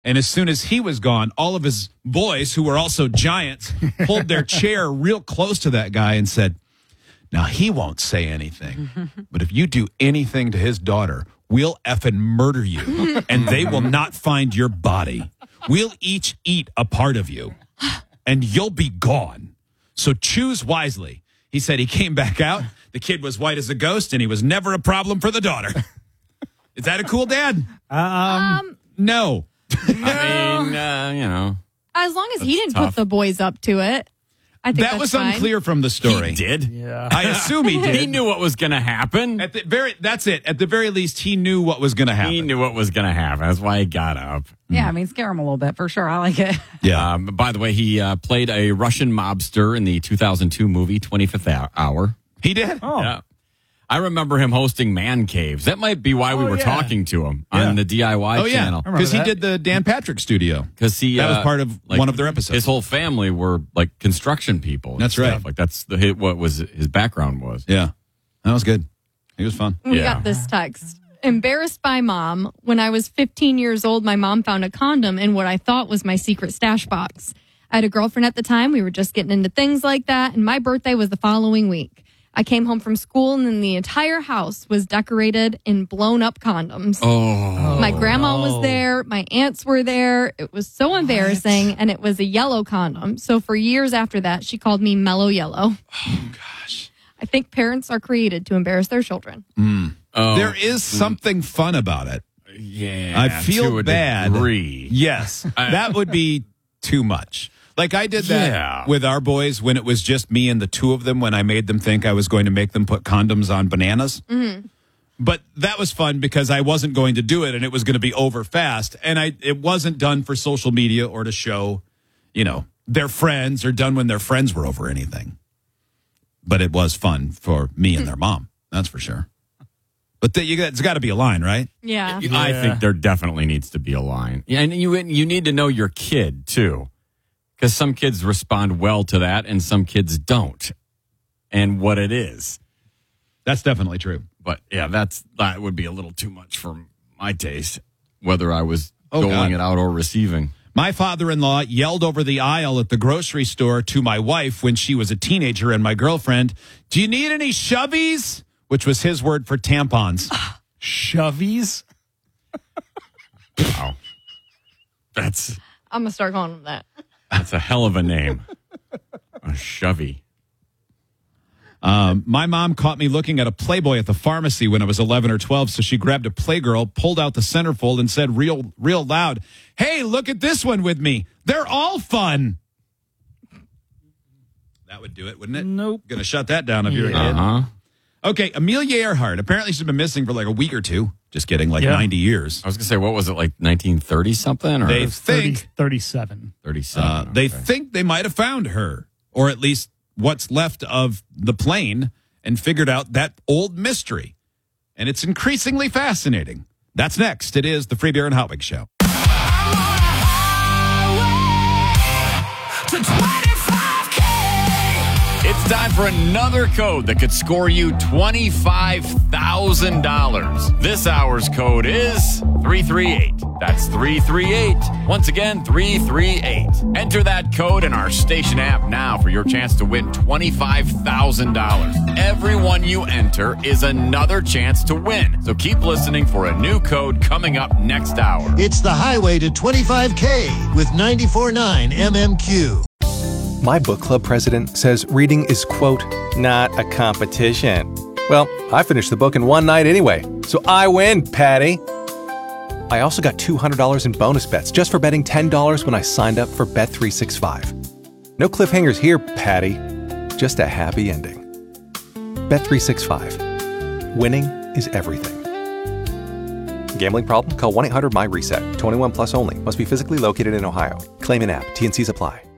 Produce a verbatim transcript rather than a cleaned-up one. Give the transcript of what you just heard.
And as soon as he was gone, all of his boys, who were also giants, pulled their chair real close to that guy and said, now, he won't say anything, but if you do anything to his daughter, we'll effing murder you, and they will not find your body. We'll each eat a part of you, and you'll be gone. So choose wisely. He said he came back out. The kid was white as a ghost, and he was never a problem for the daughter. Is that a cool dad? Um, Um, No. I mean, uh, you know. as long as he didn't tough. put the boys up to it. I think That that's was fine. unclear from the story. He did. yeah. I assume he did. He knew what was going to happen. At the very, that's it. At the very least, he knew what was going to happen. He knew what was going to happen. That's why he got up. Yeah, I mean, scare him a little bit for sure. I like it. Yeah. Um, by the way, he uh, played a Russian mobster in the two thousand two movie twenty-fifth Hour. He did? Oh. Yeah. I remember him hosting Man Caves. That might be why we Oh, were yeah. talking to him Yeah. on the D I Y Oh, yeah. channel. remember Because he that. did the Dan Patrick studio. Because he That was uh, part of like, one of their episodes. His whole family were like construction people. and That's stuff. right. Like that's the hit. What was his background was. Yeah. That was good. He was fun. We Yeah. got this text. Embarrassed by mom. When I was fifteen years old, my mom found a condom in what I thought was my secret stash box. I had a girlfriend at the time. We were just getting into things like that, and my birthday was the following week. I came home from school, and then the entire house was decorated in blown-up condoms. Oh. My grandma no. was there. My aunts were there. It was so embarrassing, and it was a yellow condom. So for years after that, she called me Mellow Yellow. Oh, gosh. I think parents are created to embarrass their children. Oh. There is something fun about it. Yeah. I feel to a bad. degree. Yes. That would be too much. Like I did that Yeah. with our boys when it was just me and the two of them when I made them think I was going to make them put condoms on bananas. Mm-hmm. But that was fun because I wasn't going to do it and it was going to be over fast. And I it wasn't done for social media or to show, you know, their friends or done when their friends were over or anything. But it was fun for me and their mom. That's for sure. But the, you got, it's got to be a line, right? Yeah. I Yeah. think there definitely needs to be a line. Yeah, and you you need to know your kid too, because some kids respond well to that, and some kids don't, and what it is. That's definitely true. But yeah, that's that would be a little too much for my taste, whether I was Oh, doling God. it out or receiving. My father-in-law yelled over the aisle at the grocery store to my wife when she was a teenager and my girlfriend, "Do you need any shovies?" Which was his word for tampons. Shovies? Wow, that's I'm going to start calling them that. that's a hell of a name, a shovey. Um, my mom caught me looking at a Playboy at the pharmacy when I was eleven or twelve, so she grabbed a Playgirl, pulled out the centerfold, and said real, real loud, "Hey, look at this one with me. They're all fun." That would do it, wouldn't it? Nope. Gonna shut that down if you're a Uh kid. huh. Okay, Amelia Earhart. Apparently she's been missing for like a week or two. Just kidding, like Yeah. ninety years. I was gonna say, what was it, like nineteen thirty something or They thirty, think thirty-seven. thirty-seven? uh, they Okay. think they might have found her, or at least what's left of the plane, and figured out that old mystery. And it's increasingly fascinating. That's next. It is the Free Beer and Hot Wings Show. It's time for another code that could score you twenty-five thousand dollars. This hour's code is three three eight. That's three three eight. Once again, three three eight. Enter that code in our station app now for your chance to win twenty-five thousand dollars. Every one you enter is another chance to win. So keep listening for a new code coming up next hour. It's the highway to twenty-five K with ninety-four point nine M M Q. My book club president says reading is, quote, not a competition. Well, I finished the book in one night anyway, so I win, Patty. I also got two hundred dollars in bonus bets just for betting ten dollars when I signed up for Bet three sixty-five. No cliffhangers here, Patty. Just a happy ending. Bet three sixty-five. Winning is everything. Gambling problem? Call one eight hundred M Y RESET. twenty-one plus only. Must be physically located in Ohio. Claim in app. T N Cs apply.